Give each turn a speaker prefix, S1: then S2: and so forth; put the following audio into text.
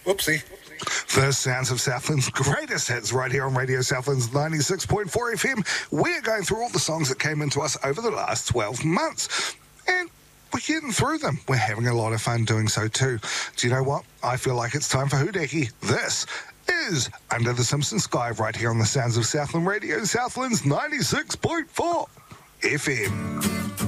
S1: Whoopsie.
S2: The sounds of Southland's greatest hits right here on Radio Southland's 96.4 FM. We're going through all the songs that came into us over the last 12 months. And we're getting through them. We're having a lot of fun doing so too. Do you know what? I feel like it's time for Hudeki. This is Under the Simpson Sky right here on the sounds of Southland Radio, Southland's 96.4 FM.